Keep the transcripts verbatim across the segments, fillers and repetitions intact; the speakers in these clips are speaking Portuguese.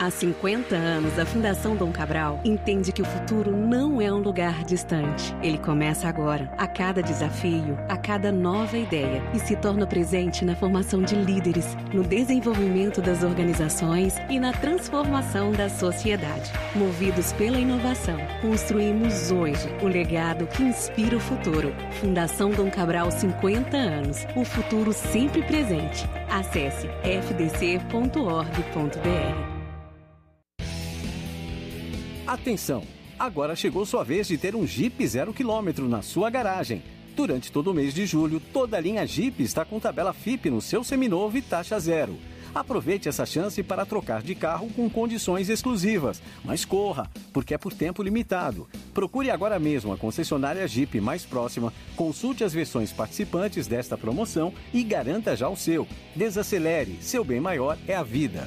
Há cinquenta anos, a Fundação Dom Cabral entende que o futuro não é um lugar distante. Ele começa agora, a cada desafio, a cada nova ideia, e se torna presente na formação de líderes, no desenvolvimento das organizações e na transformação da sociedade. Movidos pela inovação, construímos hoje o legado que inspira o futuro. Fundação Dom Cabral, cinquenta anos. O futuro sempre presente. Acesse f d c ponto org ponto b r. Atenção! Agora chegou sua vez de ter um Jeep zero quilômetro na sua garagem. Durante todo o mês de julho, toda a linha Jeep está com tabela F I P no seu seminovo e taxa zero. Aproveite essa chance para trocar de carro com condições exclusivas. Mas corra, porque é por tempo limitado. Procure agora mesmo a concessionária Jeep mais próxima, consulte as versões participantes desta promoção e garanta já o seu. Desacelere, seu bem maior é a vida.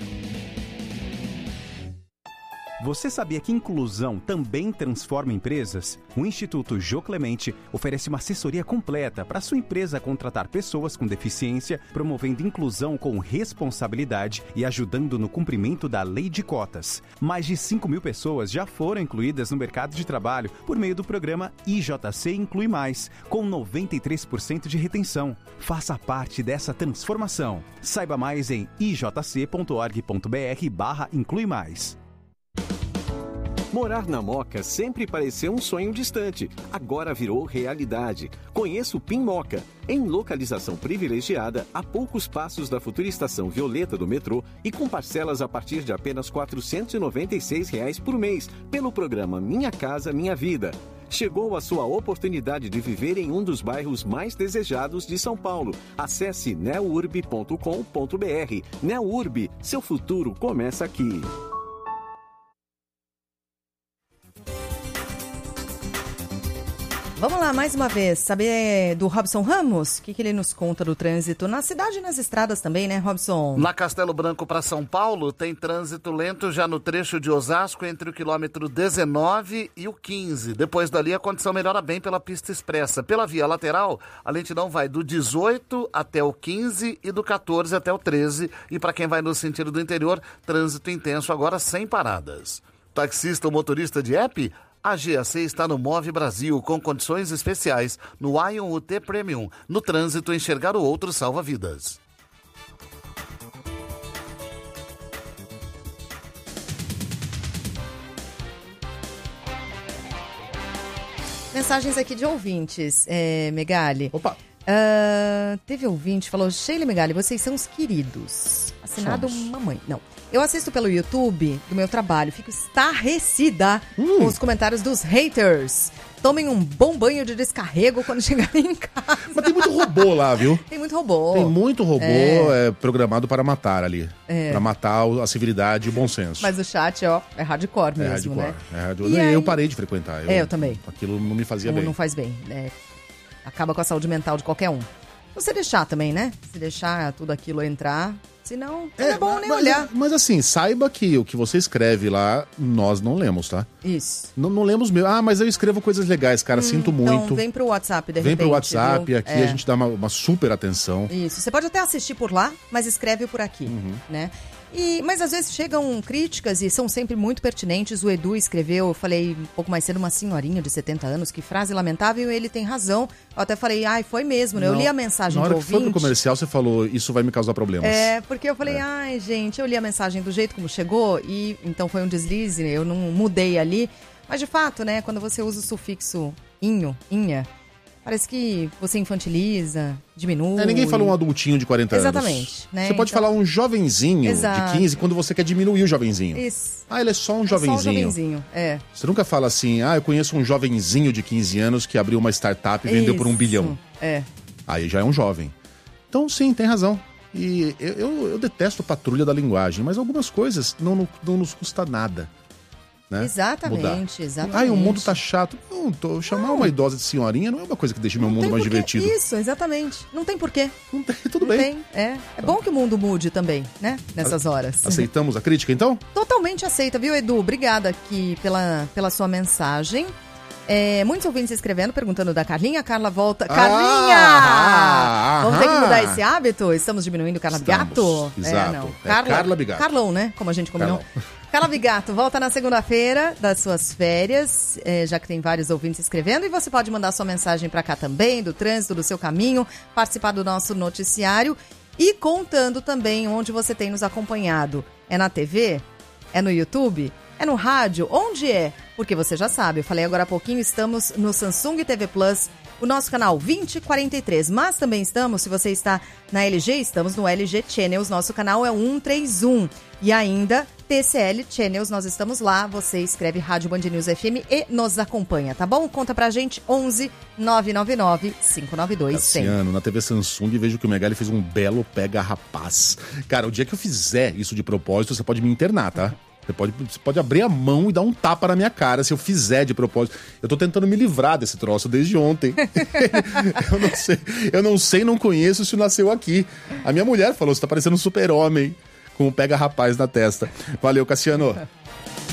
Você sabia que inclusão também transforma empresas? O Instituto Jô Clemente oferece uma assessoria completa para sua empresa contratar pessoas com deficiência, promovendo inclusão com responsabilidade e ajudando no cumprimento da lei de cotas. Mais de cinco mil pessoas já foram incluídas no mercado de trabalho por meio do programa I J C Inclui Mais, com noventa e três por cento de retenção. Faça parte dessa transformação. Saiba mais em i j c ponto org ponto b r barra inclui mais. Morar na Moca sempre pareceu um sonho distante, agora virou realidade. Conheça o Pin Moca, em localização privilegiada, a poucos passos da futura estação Violeta do metrô e com parcelas a partir de apenas quatrocentos e noventa e seis reais por mês, pelo programa Minha Casa Minha Vida. Chegou a sua oportunidade de viver em um dos bairros mais desejados de São Paulo. Acesse neurb ponto com ponto b r. Neurb, seu futuro começa aqui. Vamos lá, mais uma vez, saber do Robson Ramos? O que, que ele nos conta do trânsito na cidade e nas estradas também, né, Robson? Na Castelo Branco para São Paulo, tem trânsito lento já no trecho de Osasco entre o quilômetro dezenove e o quinze. Depois dali, a condição melhora bem pela pista expressa. Pela via lateral, a lentidão vai do dezoito até o quinze e do quatorze até o treze. E para quem vai no sentido do interior, trânsito intenso agora sem paradas. Taxista ou motorista de app? A G A C está no Move Brasil, com condições especiais no Ion U T Premium. No trânsito, enxergar o outro salva vidas. Mensagens aqui de ouvintes, é, Megali. Opa! Uh, teve ouvinte, falou, Sheila e Megali, vocês são os queridos. Assinado Somos. Mamãe. Não. Eu assisto pelo YouTube do meu trabalho, fico estarrecida hum. com os comentários dos haters. Tomem um bom banho de descarrego quando chegarem em casa. Mas tem muito robô lá, viu? Tem muito robô. Tem muito robô é. É, programado para matar ali. É. Para matar a civilidade e o bom senso. Mas o chat, ó, é hardcore mesmo, é hardcore, né? É hardcore. E Eu aí... parei de frequentar. Eu, é, eu também. Aquilo não me fazia não, bem. Não faz bem, né? Acaba com a saúde mental de qualquer um. Você deixar também, né? Se deixar tudo aquilo entrar... Senão, não é, é bom nem mas, olhar. Mas assim, saiba que o que você escreve lá, nós não lemos, tá? Isso. Não, não lemos mesmo. Ah, mas eu escrevo coisas legais, cara, hum, sinto muito. Então vem pro WhatsApp, de vem repente. Vem pro WhatsApp, viu? aqui é. a gente dá uma, uma super atenção. Isso, você pode até assistir por lá, mas escreve por aqui, uhum. né? E, mas às vezes chegam críticas e são sempre muito pertinentes. O Edu escreveu, eu falei um pouco mais cedo, uma senhorinha de setenta anos, que frase lamentável, e ele tem razão. Eu até falei, ai, foi mesmo, né? Não, eu li a mensagem do ouvinte. Na hora que foi pro comercial, você falou, isso vai me causar problemas. É, porque eu falei, é. ai, gente, eu li a mensagem do jeito como chegou, e então foi um deslize, eu não mudei ali. Mas de fato, né, quando você usa o sufixo inho, inha, parece que você infantiliza, diminui. É, ninguém fala um adultinho de quarenta Exatamente, anos. Exatamente. Né? Você pode então... falar um jovenzinho Exato. de quinze quando você quer diminuir o jovenzinho. Isso. Ah, ele é só um é jovenzinho. Só um jovenzinho, é. Você nunca fala assim, ah, eu conheço um jovenzinho de quinze anos que abriu uma startup e vendeu Isso. por um bilhão. É. Aí já é um jovem. Então, sim, tem razão. E eu, eu, eu detesto patrulha da linguagem, mas algumas coisas não, não, não nos custa nada. Né? Exatamente, Mudar. exatamente. Ai, o mundo tá chato. Não, tô, chamar não. uma idosa de senhorinha não é uma coisa que deixa o meu mundo mais porquê. divertido. Isso, exatamente. Não tem porquê. Não tem, tudo não bem. Tem, é. É bom que o mundo mude também, né? Nessas horas. Aceitamos a crítica, então? Totalmente aceita, viu, Edu? Obrigada aqui pela, pela sua mensagem. É, muitos ouvintes escrevendo, perguntando da Carlinha. Carla volta. Ah, Carlinha! Ah, Vamos ter que mudar esse hábito? Estamos diminuindo o Carla Estamos, Bigato? Exato. É, não. É Carla, Carla Bigato. Carlão, né? Como a gente combinou. Carlão. Calabigato volta na segunda-feira das suas férias, é, já que tem vários ouvintes escrevendo, e você pode mandar sua mensagem para cá também, do trânsito, do seu caminho, participar do nosso noticiário e contando também onde você tem nos acompanhado. É na T V? É no YouTube? É no rádio? Onde é? Porque você já sabe, eu falei agora há pouquinho, estamos no Samsung T V Plus, o nosso canal vinte e quarenta e três, mas também estamos, se você está na L G, estamos no L G Channels, nosso canal é cento e trinta e um. E ainda, T C L Channels, nós estamos lá, você escreve Rádio Band News F M e nos acompanha, tá bom? Conta pra gente, onze nove nove nove cinco nove dois cem. Cassiano, na T V Samsung, vejo que o Megali fez um belo pega rapaz. Cara, o dia que eu fizer isso de propósito, você pode me internar, tá? Você pode, você pode abrir a mão e dar um tapa na minha cara se eu fizer de propósito. Eu tô tentando me livrar desse troço desde ontem. eu não sei, eu não sei, não conheço se nasceu aqui. A minha mulher falou, você tá parecendo um super-homem com o pega rapaz na testa. Valeu, Cassiano.